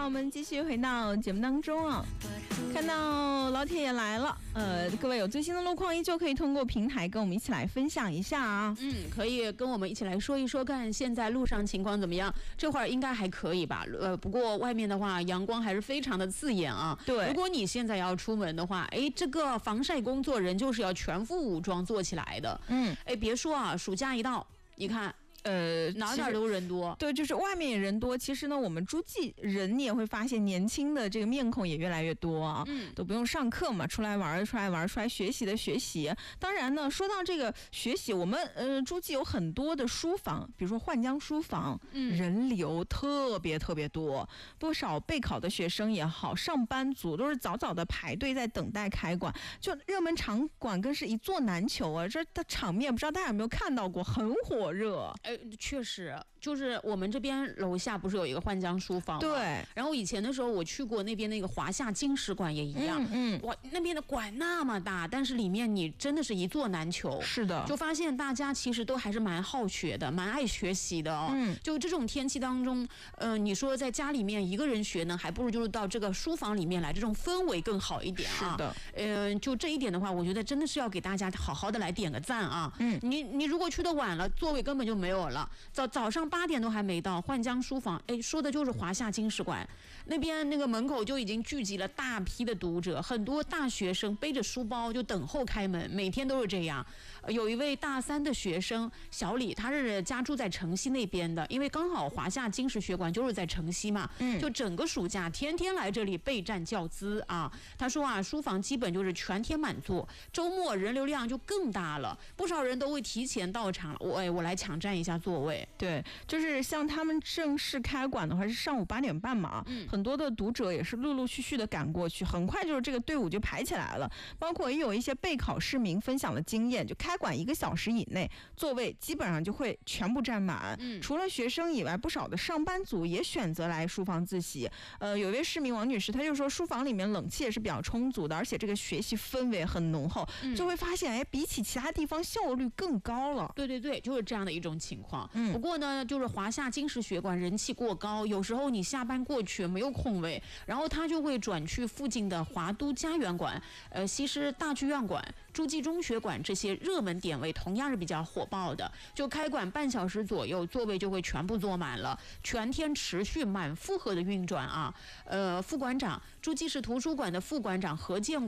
我们继续回到节目当中啊。看到老铁也来了，各位有最新的路况，依旧可以通过平台跟我们一起来分享一下啊。 可以跟我们一起来说一说，看现在路上情况怎么样。这会儿应该还可以吧？不过外面的话，阳光还是非常的刺眼啊。 对， 如果你现在要出门的话，这个防晒工作人就是要全副武装做起来的。别说啊，暑假一到，你看。哪都人多， 对，就是外面也人多。其实呢，我们诸暨人你也会发现，年轻的这个面孔也越来越多啊。都不用上课嘛，出来玩，出来学习的学习。当然呢，说到这个学习，我们诸暨有很多的书房，比如说幻江书房，人流特别多，不少备考的学生也好，上班族都是早早的排队在等待开馆，就热门场馆更是一座难求啊。这的场面不知道大家有没有看到过，很火热。 确实，就是我们这边楼下不是有一个幻江书房吗？ 对。 然后以前的时候我去过那边那个华夏经史馆也一样，哇，那边的馆那么大，但是里面你真的是一座难求。 是的， 就发现大家其实都还是蛮好学的，蛮爱学习的哦。就这种天气当中，你说在家里面一个人学呢，还不如就是到这个书房里面来，这种氛围更好一点啊。 是的， 就这一点的话，我觉得真的是要给大家好好的来点个赞啊。你如果去的晚了，座位根本就没有了。早上8点都还没到，幻江书房，说的就是华夏经史馆那边那个门口就已经聚集了大批的读者，很多大学生背着书包就等候开门，每天都是这样。有一位大3的学生小李，他是家住在城西那边的，因为刚好华夏经史学馆就是在城西嘛，就整个暑假天天来这里备战教资啊。他说啊，书房基本就是全天满座，周末人流量就更大了，不少人都会提前到场了。我来抢占一下座位。 对，就是像他们正式开馆的话是上午8点半嘛，很多的读者也是陆陆续续的赶过去，很快就是这个队伍就排起来了。包括也有一些备考市民分享了经验，就开馆1个小时以内，座位基本上就会全部占满。除了学生以外，不少的上班族也选择来书房自习。有一位市民王女士，她就说书房里面冷气也是比较充足的，而且这个学习氛围很浓厚，就会发现比起其他地方效率更高了。 对，就是这样的一种情况。不过呢，就是华夏经史学馆人气过高，有时候你下班过去没有空位，然后他就会转去附近的华都家园馆、西师大剧院馆、诸暨中学馆这些热门点位，同样是比较火爆的。就开馆半小时左右，座位就会全部坐满了，全天持续满负荷的运转啊。副馆长，诸暨市图书馆的副馆长何建